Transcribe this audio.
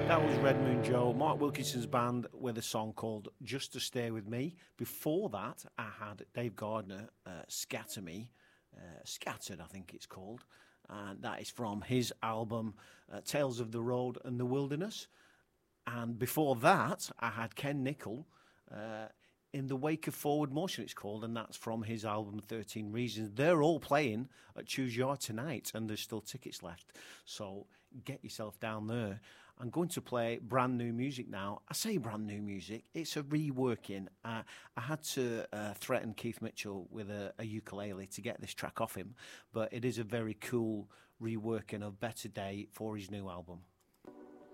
That was Red Moon Joe, Mark Wilkinson's band, with a song called Just to Stay With Me. Before that, I had Dave Gardner, Scatter Me, Scattered, I think it's called. And that is from his album, Tales of the Road and the Wilderness. And before that, I had Ken Nickel, In the Wake of Forward Motion, it's called, and that's from his album 13 Reasons. They're all playing at Choose Your tonight, and there's still tickets left. So get yourself down there. I'm going to play brand new music now. I say brand new music, it's a reworking. I had to threaten Keith Mitchell with a ukulele to get this track off him, but it is a very cool reworking of Better Day for his new album.